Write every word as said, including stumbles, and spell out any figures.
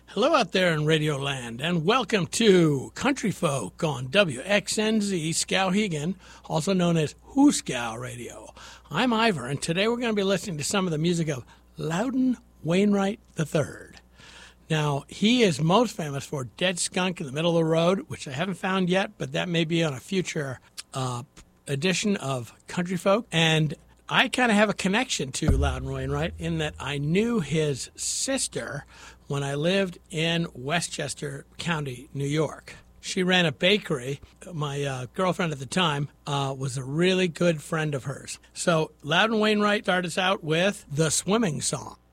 Hello out there in Radio Land, and welcome to Country Folk on W X N Z Skowhegan, also known as Hooskow Radio. I'm Ivor, and today we're going to be listening to some of the music of Loudon Wainwright the third. Now, he is most famous for Dead Skunk in the Middle of the Road, which I haven't found yet, but that may be on a future uh, edition of Country Folk. And I kind of have a connection to Loudon Wainwright in that I knew his sister when I lived in Westchester County, New York. She ran a bakery. My uh, girlfriend at the time uh, was a really good friend of hers. So Loudon Wainwright started us out with the swimming song.